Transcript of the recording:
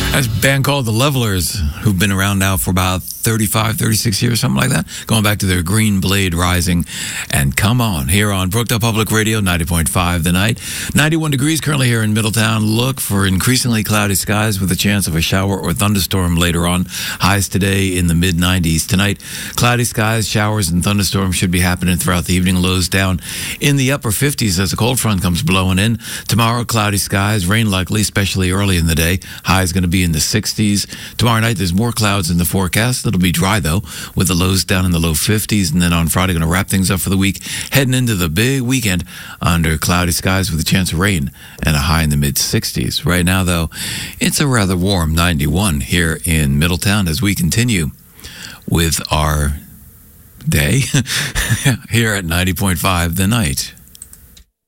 That's a band called The Levelers, who've been around now for about 35, 36 years, something like that. Going back to their Green Blade Rising. And come on, here on Brookdale Public Radio, 90.5 The Night. 91 degrees currently here in Middletown. Look for increasingly cloudy skies with a chance of a shower or thunderstorm later on. Highs today in the mid-90s. Tonight, cloudy skies, showers, and thunderstorms should be happening throughout the evening. Lows down in the upper 50s as a cold front comes blowing in. Tomorrow, cloudy skies, rain likely, especially early in the day. High is going to be in the 60s. Tomorrow night, there's more clouds in the forecast. It'll be dry, though, with the lows down in the low 50s. And then on Friday, going to wrap things up for the week, heading into the big weekend under cloudy skies with a chance of rain and a high in the mid-60s. Right now, though, it's a rather warm 91 here in Middletown as we continue with our day here at 90.5 The Night.